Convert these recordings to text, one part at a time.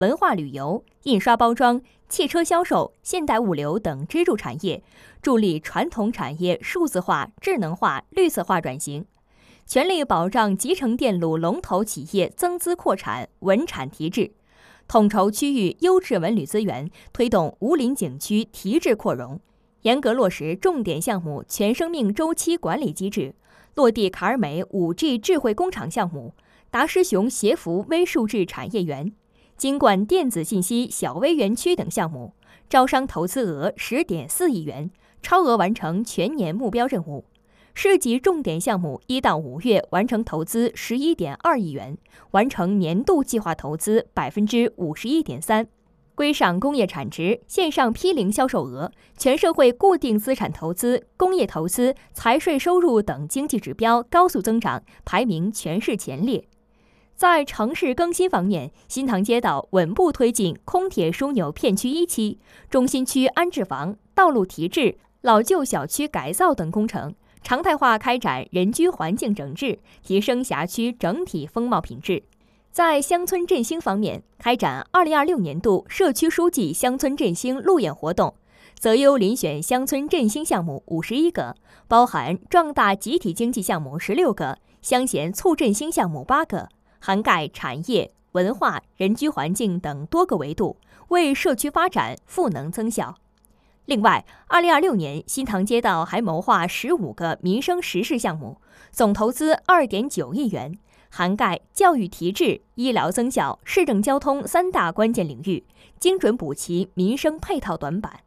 文化旅游、印刷包装、汽车销售、现代物流等支柱产业，助力传统产业数字化、智能化、绿色化转型，全力保障集成电路龙头企业增资扩产、稳产提质，统筹区域优质文旅资源，推动武陵景区提质扩容，严格落实重点项目全生命周期管理机制，落地卡尔美 5G 智慧工厂项目、达师雄协福微数智产业园、金冠电子信息小微园区等项目，招商投资额10.4亿元，超额完成全年目标任务。市级重点项目1到5月完成投资11.2亿元，完成年度计划投资51.3%。规上工业产值、线上批零销售额、全社会固定资产投资、工业投资、财税收入等经济指标高速增长，排名全市前列。在城市更新方面，新塘街道稳步推进空铁枢纽片区1期、中心区安置房、道路提质、老旧小区改造等工程，常态化开展人居环境整治，提升辖区整体风貌品质。在乡村振兴方面，开展2026年度社区书记乡村振兴路演活动，择优遴选乡村振兴项目51个，包含壮大集体经济项目16个，乡贤促振兴项目8个，涵盖产业、文化、人居环境等多个维度，为社区发展赋能增效。另外，2026年新塘街道还谋划15个民生实事项目，总投资2.9亿元，涵盖教育提质、医疗增效、市政交通3大关键领域，精准补齐民生配套短板。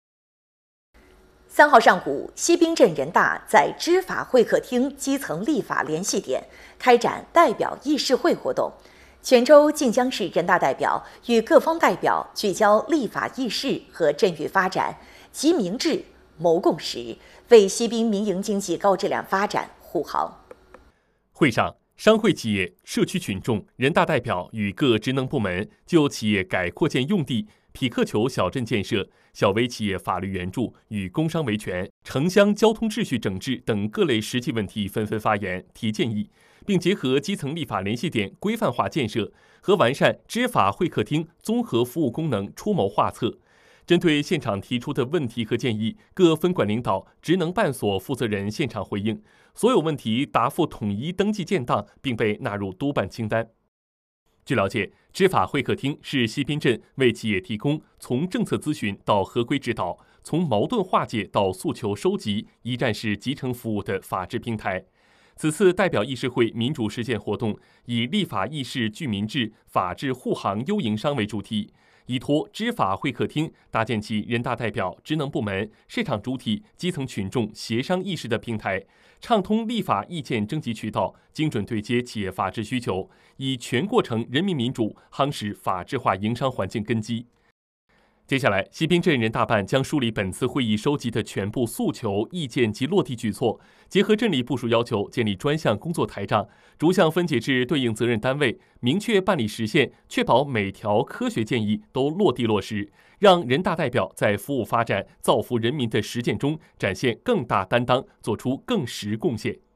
3号上午，西滨镇人大在知法会客厅基层立法联系点开展代表议事会活动。泉州晋江市人大代表与各方代表聚焦立法议事和镇域发展，集民智、谋共识，为西滨民营经济高质量发展护航。 会上，商会企业、社区群众、人大代表与各职能部门就企业改扩建用地、匹克球小镇建设、小微企业法律援助与工商维权、城乡交通秩序整治等各类实际问题纷纷发言提建议，并结合基层立法联系点规范化建设和完善知法会客厅综合服务功能出谋划策。针对现场提出的问题和建议，各分管领导、职能办所负责人现场回应，所有问题答复统一登记建档，并被纳入督办清单。据了解，知法会客厅是西滨镇为企业提供从政策咨询到合规指导、从矛盾化解到诉求收集一站式集成服务的法治平台。此次代表议事会民主实践活动以立法议事聚民智、法治护航优营商为主题，依托知法会客厅搭建起人大代表、职能部门、市场主体、基层群众协商议事的平台，畅通立法意见征集渠道，精准对接企业法治需求，以全过程人民民主夯实法治化营商环境根基。接下来，西滨镇人大办将梳理本次会议收集的全部诉求、意见及落地举措，结合镇里部署要求，建立专项工作台账，逐项分解至对应责任单位，明确办理时限，确保每条科学建议都落地落实，让人大代表在服务发展、造福人民的实践中展现更大担当，做出更实贡献。